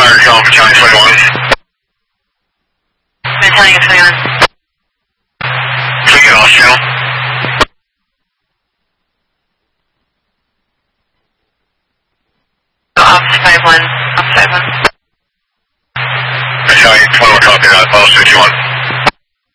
fire call for County 21. Battalion 21. Take it off channel. Officer 51. Officer 51. Battalion 21, copy that. All 51.